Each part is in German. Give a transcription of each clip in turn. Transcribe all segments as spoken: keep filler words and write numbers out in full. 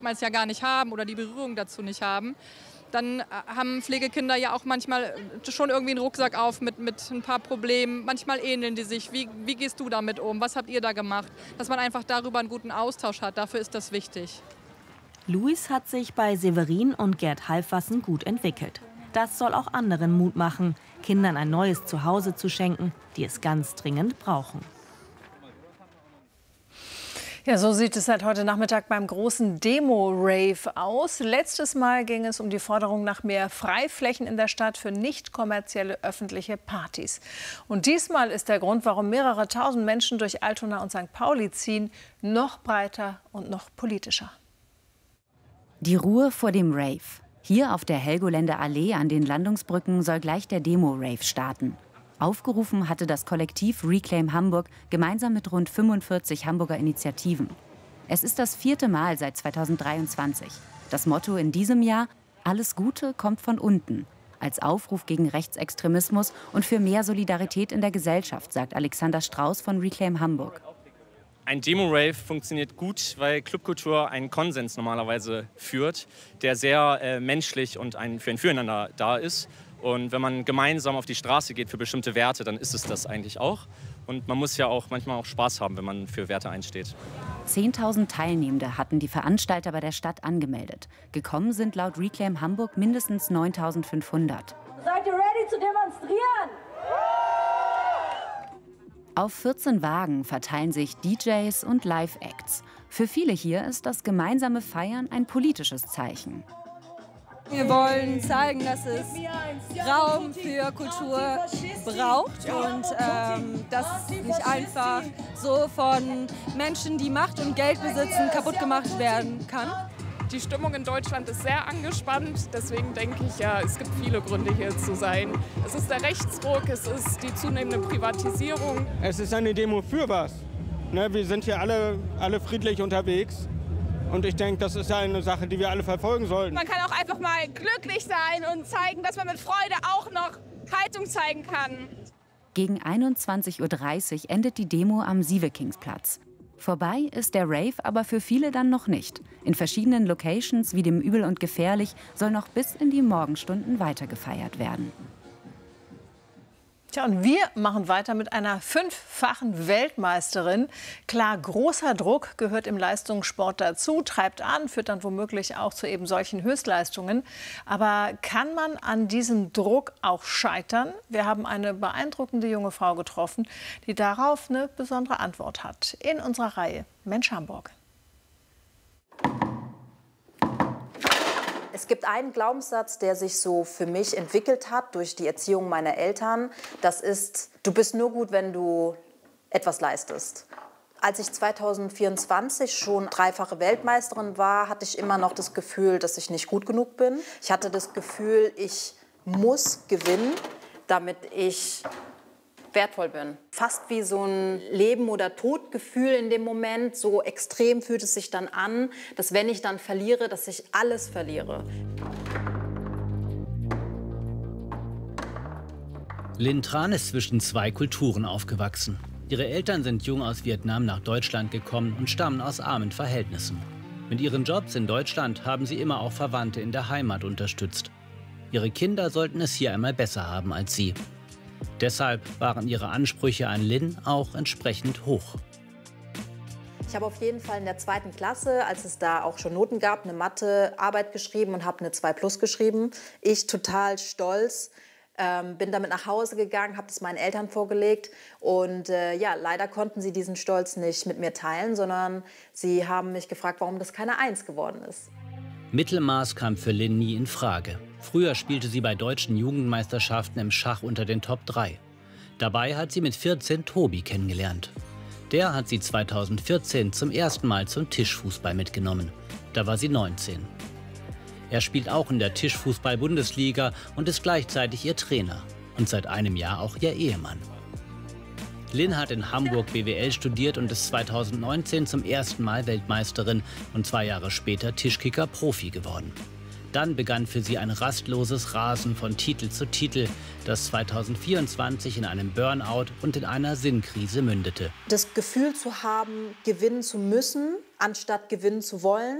Weil es ja gar nicht haben oder die Berührung dazu nicht haben. Dann haben Pflegekinder ja auch manchmal schon irgendwie einen Rucksack auf mit, mit ein paar Problemen. Manchmal ähneln die sich. Wie, wie gehst du damit um? Was habt ihr da gemacht? Dass man einfach darüber einen guten Austausch hat, dafür ist das wichtig. Luis hat sich bei Severin und Gerd Halfwassen gut entwickelt. Das soll auch anderen Mut machen, Kindern ein neues Zuhause zu schenken, die es ganz dringend brauchen. Ja, so sieht es seit heute Nachmittag beim großen Demo-Rave aus. Letztes Mal ging es um die Forderung nach mehr Freiflächen in der Stadt für nicht kommerzielle öffentliche Partys. Und diesmal ist der Grund, warum mehrere tausend Menschen durch Altona und Sankt Pauli ziehen, noch breiter und noch politischer. Die Ruhe vor dem Rave. Hier auf der Helgoländer Allee an den Landungsbrücken soll gleich der Demo-Rave starten. Aufgerufen hatte das Kollektiv Reclaim Hamburg gemeinsam mit rund fünfundvierzig Hamburger Initiativen. Es ist das vierte Mal seit zweitausenddreiundzwanzig. Das Motto in diesem Jahr: Alles Gute kommt von unten. Als Aufruf gegen Rechtsextremismus und für mehr Solidarität in der Gesellschaft, sagt Alexander Strauß von Reclaim Hamburg. Ein Demo-Rave funktioniert gut, weil Clubkultur einen Konsens normalerweise führt, der sehr äh, menschlich und ein, für ein Füreinander da ist. Und wenn man gemeinsam auf die Straße geht für bestimmte Werte, dann ist es das eigentlich auch. Und man muss ja auch manchmal auch Spaß haben, wenn man für Werte einsteht. zehntausend Teilnehmende hatten die Veranstalter bei der Stadt angemeldet. Gekommen sind laut Reclaim Hamburg mindestens neuntausendfünfhundert. Seid ihr ready zu demonstrieren? Auf vierzehn Wagen verteilen sich D Js und Live-Acts. Für viele hier ist das gemeinsame Feiern ein politisches Zeichen. Wir wollen zeigen, dass es Raum für Kultur braucht und ähm, dass nicht einfach so von Menschen, die Macht und Geld besitzen, kaputt gemacht werden kann. Die Stimmung in Deutschland ist sehr angespannt, deswegen denke ich, ja, es gibt viele Gründe hier zu sein. Es ist der Rechtsruck, es ist die zunehmende Privatisierung. Es ist eine Demo für was. Ne, wir sind hier alle, alle friedlich unterwegs. Und ich denke, das ist eine Sache, die wir alle verfolgen sollten. Man kann auch einfach mal glücklich sein und zeigen, dass man mit Freude auch noch Haltung zeigen kann. Gegen einundzwanzig Uhr dreißig endet die Demo am Sievekingsplatz. Vorbei ist der Rave aber für viele dann noch nicht. In verschiedenen Locations wie dem Übel und Gefährlich soll noch bis in die Morgenstunden weitergefeiert werden. Tja, und wir machen weiter mit einer fünffachen Weltmeisterin. Klar, großer Druck gehört im Leistungssport dazu, treibt an, führt dann womöglich auch zu eben solchen Höchstleistungen. Aber kann man an diesem Druck auch scheitern? Wir haben eine beeindruckende junge Frau getroffen, die darauf eine besondere Antwort hat. In unserer Reihe Mensch Hamburg. Es gibt einen Glaubenssatz, der sich so für mich entwickelt hat durch die Erziehung meiner Eltern. Das ist: Du bist nur gut, wenn du etwas leistest. Als ich zweitausendvierundzwanzig schon dreifache Weltmeisterin war, hatte ich immer noch das Gefühl, dass ich nicht gut genug bin. Ich hatte das Gefühl, ich muss gewinnen, damit ich wertvoll bin. Fast wie so ein Leben- oder Todgefühl in dem Moment. So extrem fühlt es sich dann an, dass wenn ich dann verliere, dass ich alles verliere. Linh Tran ist zwischen zwei Kulturen aufgewachsen. Ihre Eltern sind jung aus Vietnam nach Deutschland gekommen und stammen aus armen Verhältnissen. Mit ihren Jobs in Deutschland haben sie immer auch Verwandte in der Heimat unterstützt. Ihre Kinder sollten es hier einmal besser haben als sie. Deshalb waren ihre Ansprüche an Linh auch entsprechend hoch. Ich habe auf jeden Fall in der zweiten Klasse, als es da auch schon Noten gab, eine Mathe-Arbeit geschrieben und habe eine zwei plus geschrieben. Ich total stolz, ähm, bin damit nach Hause gegangen, habe das meinen Eltern vorgelegt. Und äh, ja, leider konnten sie diesen Stolz nicht mit mir teilen, sondern sie haben mich gefragt, warum das keine Eins geworden ist. Mittelmaß kam für Linh nie in Frage. Früher spielte sie bei deutschen Jugendmeisterschaften im Schach unter den Top drei. Dabei hat sie mit vierzehn Tobi kennengelernt. Der hat sie zweitausendvierzehn zum ersten Mal zum Tischfußball mitgenommen. Da war sie neunzehn. Er spielt auch in der Tischfußball-Bundesliga und ist gleichzeitig ihr Trainer. Und seit einem Jahr auch ihr Ehemann. Linh hat in Hamburg B W L studiert und ist zweitausendneunzehn zum ersten Mal Weltmeisterin und zwei Jahre später Tischkicker-Profi geworden. Dann begann für sie ein rastloses Rasen von Titel zu Titel, das zweitausendvierundzwanzig in einem Burnout und in einer Sinnkrise mündete. Das Gefühl zu haben, gewinnen zu müssen, anstatt gewinnen zu wollen,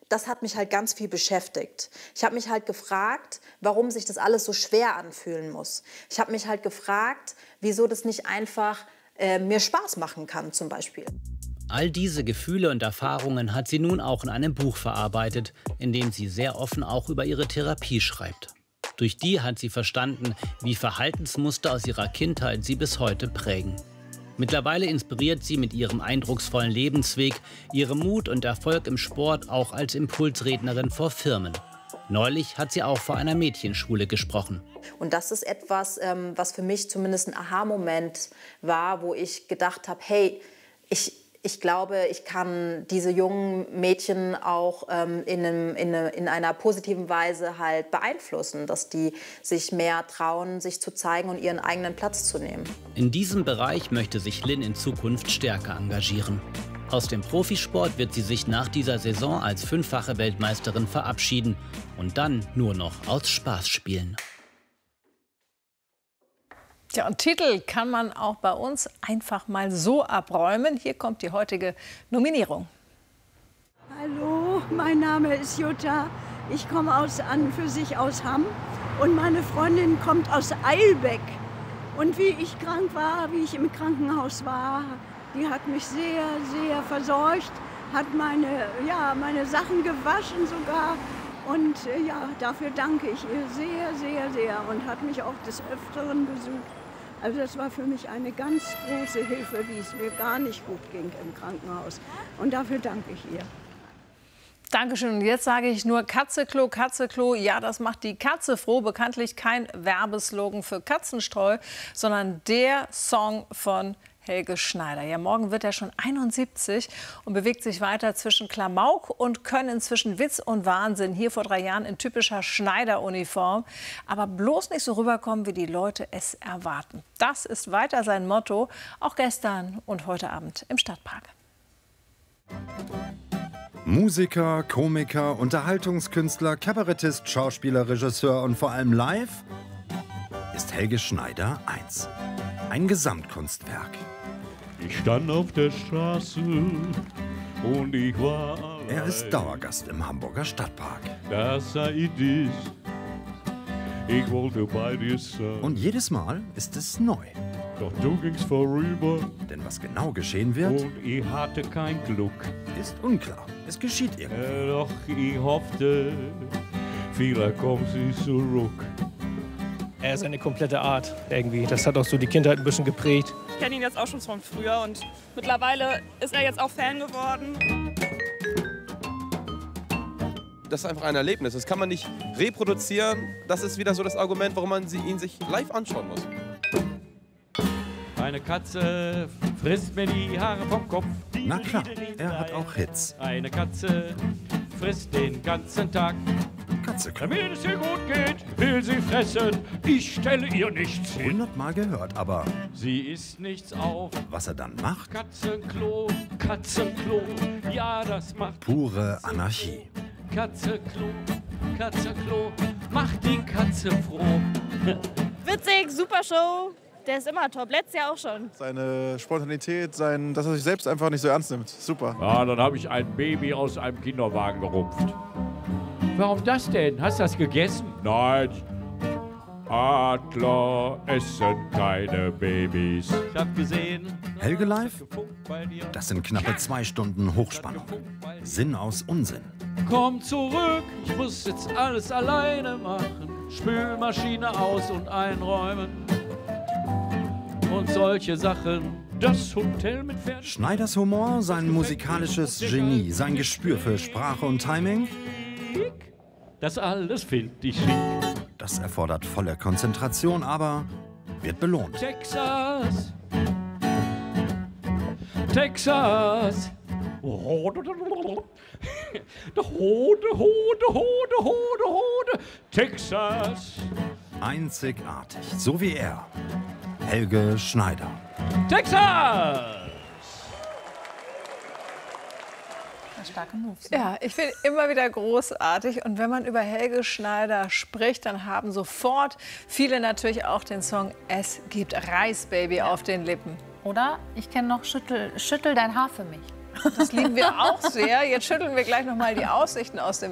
das hat mich halt ganz viel beschäftigt. Ich habe mich halt gefragt, warum sich das alles so schwer anfühlen muss. Ich habe mich halt gefragt, wieso das nicht einfach äh, mir Spaß machen kann, zum Beispiel. All diese Gefühle und Erfahrungen hat sie nun auch in einem Buch verarbeitet, in dem sie sehr offen auch über ihre Therapie schreibt. Durch die hat sie verstanden, wie Verhaltensmuster aus ihrer Kindheit sie bis heute prägen. Mittlerweile inspiriert sie mit ihrem eindrucksvollen Lebensweg, ihrem Mut und Erfolg im Sport auch als Impulsrednerin vor Firmen. Neulich hat sie auch vor einer Mädchenschule gesprochen. Und das ist etwas, ähm, was für mich zumindest ein Aha-Moment war, wo ich gedacht habe, hey, ich, ich glaube, ich kann diese jungen Mädchen auch ähm, in, einem, in, eine, in einer positiven Weise halt beeinflussen, dass die sich mehr trauen, sich zu zeigen und ihren eigenen Platz zu nehmen. In diesem Bereich möchte sich Lynn in Zukunft stärker engagieren. Aus dem Profisport wird sie sich nach dieser Saison als fünffache Weltmeisterin verabschieden und dann nur noch aus Spaß spielen. Ja, und Titel kann man auch bei uns einfach mal so abräumen. Hier kommt die heutige Nominierung. Hallo, mein Name ist Jutta. Ich komme aus, an für sich aus Hamm und meine Freundin kommt aus Eilbeck. Und wie ich krank war, wie ich im Krankenhaus war, die hat mich sehr, sehr versorgt, hat meine, ja, meine Sachen gewaschen sogar. Und ja, dafür danke ich ihr sehr, sehr, sehr und hat mich auch des Öfteren besucht. Also das war für mich eine ganz große Hilfe, wie es mir gar nicht gut ging im Krankenhaus. Und dafür danke ich ihr. Dankeschön. Und jetzt sage ich nur Katzeklo, Katzeklo. Ja, das macht die Katze froh. Bekanntlich kein Werbeslogan für Katzenstreu, sondern der Song von Helge Schneider. Ja, morgen wird er schon einundsiebzig und bewegt sich weiter zwischen Klamauk und Köln, inzwischen Witz und Wahnsinn. Hier vor drei Jahren in typischer Schneider-Uniform. Aber bloß nicht so rüberkommen, wie die Leute es erwarten. Das ist weiter sein Motto, auch gestern und heute Abend im Stadtpark. Musiker, Komiker, Unterhaltungskünstler, Kabarettist, Schauspieler, Regisseur und vor allem live ist Helge Schneider eins. Ein Gesamtkunstwerk. Ich stand auf der Straße und ich war allein. Er ist Dauergast im Hamburger Stadtpark. Das sei dies. Ich wollte bei dir sein. Und jedes Mal ist es neu. Doch du gingst vorüber. Denn was genau geschehen wird, und ich hatte kein Glück, ist unklar. Es geschieht irgendwie. Äh, doch ich hoffte, vielleicht kommt sie zurück. Er ist eine komplette Art irgendwie. Das hat auch so die Kindheit ein bisschen geprägt. Ich kenne ihn jetzt auch schon von früher und mittlerweile ist er jetzt auch Fan geworden. Das ist einfach ein Erlebnis. Das kann man nicht reproduzieren. Das ist wieder so das Argument, warum man ihn sich live anschauen muss. Eine Katze frisst mir die Haare vom Kopf. Na klar, er hat auch Hits. Eine Katze frisst den ganzen Tag. Katzeklo. Damit es ihr gut geht, will sie fressen. Ich stelle ihr nichts hin. Hundertmal gehört, aber sie isst nichts auf. Was er dann macht? Katzenklo, Katzenklo, ja, das macht pure Anarchie. Katzeklo, Katzeklo, macht die Katze froh. Witzig, super Show. Der ist immer top, letztes Jahr auch schon. Seine Spontanität, sein, dass er sich selbst einfach nicht so ernst nimmt. Super. Ja, dann habe ich ein Baby aus einem Kinderwagen gerupft. Warum das denn? Hast du das gegessen? Nein. Adler essen keine Babys. Ich hab gesehen. Helge live? Das sind knappe zwei Stunden Hochspannung. Sinn aus Unsinn. Komm zurück, ich muss jetzt alles alleine machen. Spülmaschine aus und einräumen. Und solche Sachen. Das Hotel mit Pferden. Schneiders Humor, sein musikalisches Genie, sein Gespür für Sprache und Timing. Das alles finde ich schick. Das erfordert volle Konzentration, aber wird belohnt. Texas. Texas. Hode, Hode, Hode, Hode, Hode, Hode. Texas. Einzigartig, so wie er. Helge Schneider. Texas! Starke Moves. Ja, ich finde immer wieder großartig. Und wenn man über Helge Schneider spricht, dann haben sofort viele natürlich auch den Song Es gibt Reis, Baby auf den Lippen. Oder ich kenne noch Schüttel, Schüttel dein Haar für mich. Das lieben wir auch sehr. Jetzt schütteln wir gleich noch mal die Aussichten aus dem